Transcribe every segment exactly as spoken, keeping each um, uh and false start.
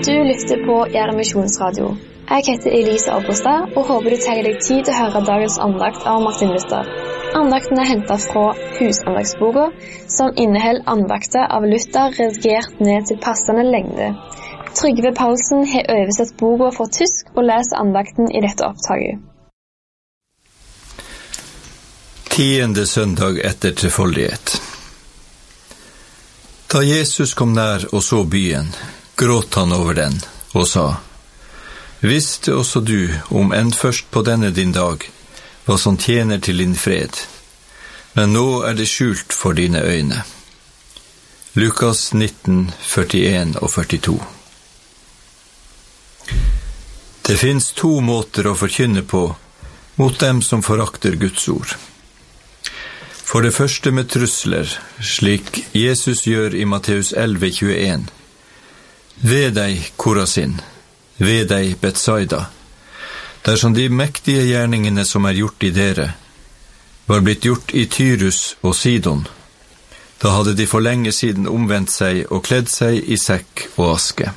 Du lytter på Gjerde Misjonsradio. Jeg heter Elise Abrestad og håper du tar deg tid til å høre dagens andakt av Martin Luther. Andakten er hentet fra Husandagsboka, som inneholder andakter av Luther redigert ned til passende lengde. Trygve Paulsen har oversett boka fra tysk og leser andakten i dette opptaket. Tiende søndag etter trefoldighet. Da Jesus kom nær og så byen, gråt han over den og sa: «Visste også du, om enn først på denne din dag, hva som tjener til din fred, men nå er det skjult for dine øyne.» Lukas nitten, førtien og førtito. Det finnes to måter å forkynne på mot dem som forakter Guds ord. For det første med trusler, slik Jesus gjør i Matteus elleve, tjueen. «Ved deg, Korasin, ved deg, Betsaida, dersom de mektige gjerningene som er gjort i dere, var blitt gjort i Tyrus og Sidon, da hadde de for lenge siden omvendt seg og kledd seg i sekk og aske.»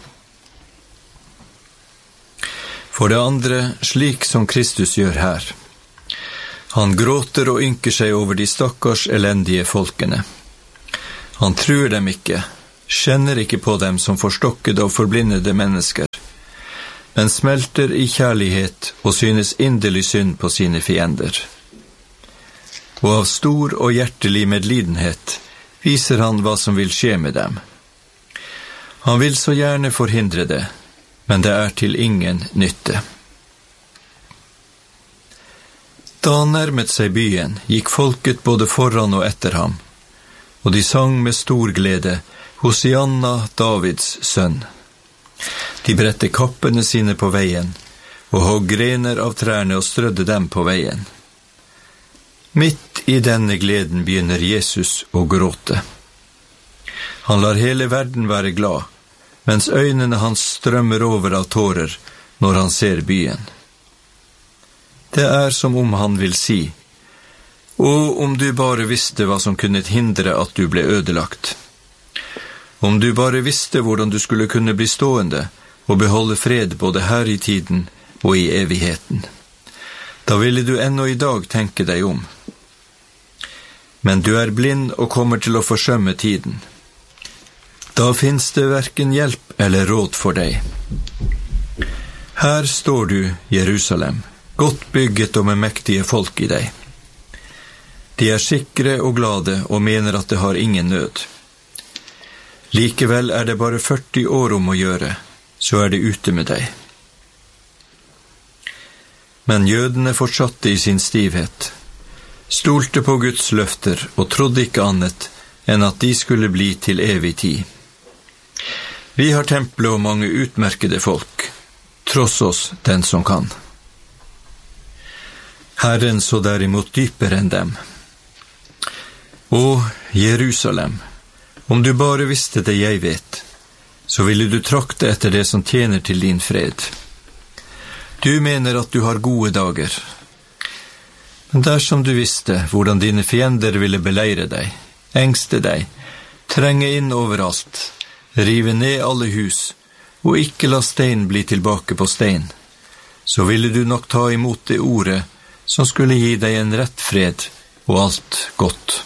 For det andre, slik som Kristus gjør her. Han gråter og ynker seg over de stakkars elendige folkene. Han truer dem ikke, kjenner ikke på dem som forstokkede og forblindede mennesker, men smelter i kjærlighet og synes inderlig synd på sine fiender. Og av stor og hjertelig medlidenhet viser han hva som vil skje med dem. Han vil så gjerne forhindre det, men det er til ingen nytte. Da han nærmet seg byen, gikk folket både foran og etter ham, og de sang med stor glede: «Hosianna, Davids sønn». De bredte kappene sine på veien, og hogg grener av trærne og strødde dem på veien. Midt i denne gleden begynner Jesus å gråte. Han lar hele verden være glad, mens øynene hans strømmer over av tårer når han ser byen. Det er som om han vil si: «Å, om du bare visste hva som kunne hindre at du ble ødelagt. Om du bare visste hvordan du skulle kunne bli stående og beholde fred både her i tiden og i evigheten. Da ville du ennå i dag tenke deg om. Men du er blind og kommer til å forsømme tiden. Da finnes det hverken hjelp eller råd for deg. Her står du, Jerusalem, godt bygget og med mektige folk i deg. De er sikre og glade og mener at det har ingen nød. Likevel er det bare førti år om å gjøre, så er det ute med deg.» Men jødene fortsatte i sin stivhet, stolte på Guds løfter og trodde ikke annet enn at de skulle bli til evig tid. «Vi har tempelet og mange utmerkede folk, tross oss den som kan. Herren så derimot dypere enn dem. Å, Jerusalem, om du bare visste det jeg vet, så ville du trakte etter det som tjener til din fred. Du mener at du har gode dager. Men dersom du visste hvordan dine fiender ville beleire deg, engste deg, trenge inn overalt, rive ned alle hus, og ikke la stein bli tilbake på stein, så ville du nok ta imot det ordet som skulle gi deg en rett fred og alt godt.»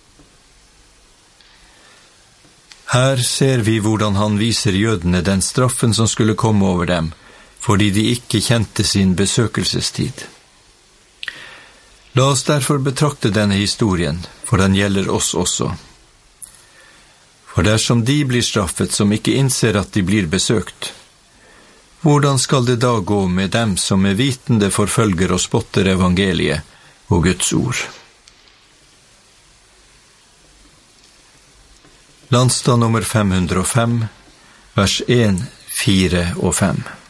Her ser vi hvordan han viser jødene den straffen som skulle komme over dem, fordi de ikke kjente sin besøkelsestid. La oss derfor betrakte denne historien, for den gjelder oss også. For dersom de blir straffet som ikke innser at de blir besøkt, hvordan skal det da gå med dem som med vitende forfølger og spotter evangeliet og Guds ord? Landstad nummer fem hundre og fem, vers en, fire og fem.